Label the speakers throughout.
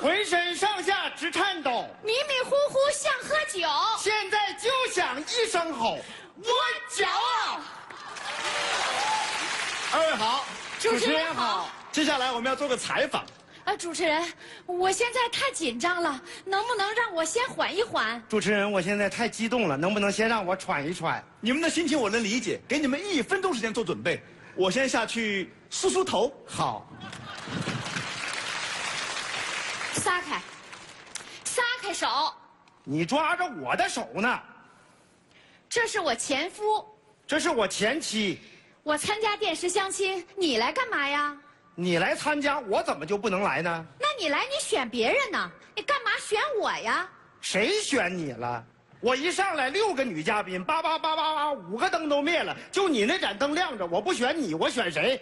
Speaker 1: 浑身上下直颤抖，
Speaker 2: 迷迷糊糊像喝酒。
Speaker 1: 现在就想一声吼，我骄傲。
Speaker 3: 二位好，
Speaker 2: 主持人好。
Speaker 3: 接下来我们要做个采访。
Speaker 2: 主持人，我现在太紧张了，能不能让我先缓一缓？
Speaker 1: 主持人，我现在太激动了，能不能先让我喘一喘？
Speaker 3: 你们的心情我能理解，给你们1分钟时间做准备。我先下去梳梳头。
Speaker 1: 好，
Speaker 2: 撒开，撒开手。
Speaker 1: 你抓着我的手呢。
Speaker 2: 这是我前夫，
Speaker 1: 这是我前妻，
Speaker 2: 我参加电视相亲，你来干嘛呀？
Speaker 1: 你来参加，我怎么就不能来呢？
Speaker 2: 那你来，你选别人呢？你干嘛选我呀？
Speaker 1: 谁选你了？我一上来6个女嘉宾，叭叭叭叭叭，5个灯都灭了，就你那盏灯亮着。我不选你，我选谁？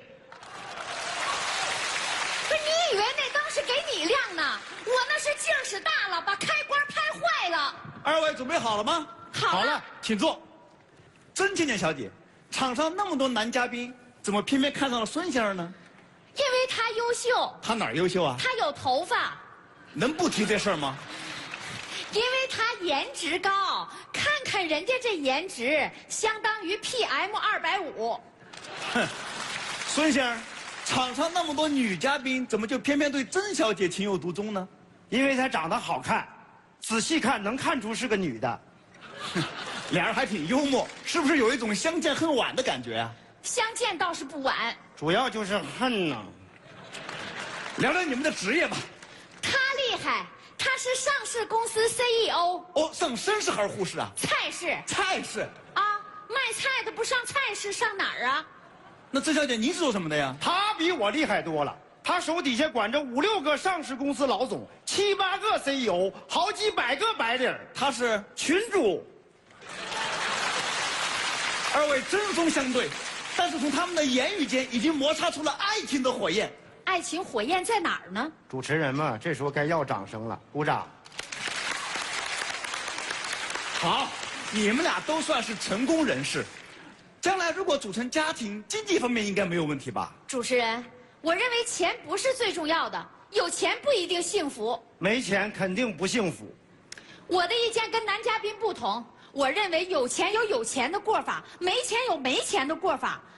Speaker 2: 不是，你以为那灯是给你亮呢？我那是劲儿使大了，把开关拍坏了。
Speaker 3: 二位准备好了吗？
Speaker 2: 好了，
Speaker 3: 请坐。曾倩倩小姐，场上那么多男嘉宾，怎么偏偏看上了孙先生呢？
Speaker 2: 因为他优秀，
Speaker 3: 他哪儿优秀啊？
Speaker 2: 他有头发。
Speaker 3: 能不提这事儿吗？
Speaker 2: 因为他颜值高，看看人家这颜值，相当于 PM250。
Speaker 3: 哼，孙先生，场上那么多女嘉宾，怎么就偏偏对曾小姐情有独钟呢？
Speaker 1: 因为她长得好看，仔细看能看出是个女的。
Speaker 3: 俩人还挺幽默，是不是有一种相见恨晚的感觉啊？
Speaker 2: 相见倒是不晚。
Speaker 1: 主要就是恨呐。
Speaker 3: 聊聊你们的职业吧。
Speaker 2: 他厉害，他是上市公司 CEO。
Speaker 3: 哦，上绅士还是护士啊？
Speaker 2: 菜市
Speaker 3: 菜市。
Speaker 2: 啊，卖菜的不上菜市上哪儿啊？
Speaker 3: 那曾小姐您是做什么的呀？
Speaker 1: 她比我厉害多了，她手底下管着5、6个上市公司老总，7、8个 CEO，好几百个白领。
Speaker 3: 她是。
Speaker 1: 群主。
Speaker 3: 二位针锋相对，但是从他们的言语间已经摩擦出了爱情的火焰。
Speaker 2: 爱情火焰在哪儿呢？
Speaker 1: 主持人嘛，这时候该要掌声了，鼓掌。
Speaker 3: 好，你们俩都算是成功人士，将来如果组成家庭，经济方面应该没有问题吧？
Speaker 2: 主持人，我认为钱不是最重要的，有钱不一定幸福。
Speaker 1: 没钱肯定不幸福。
Speaker 2: 我的意见跟男嘉宾不同，我认为有钱有有钱的过法，没钱有没钱的过法。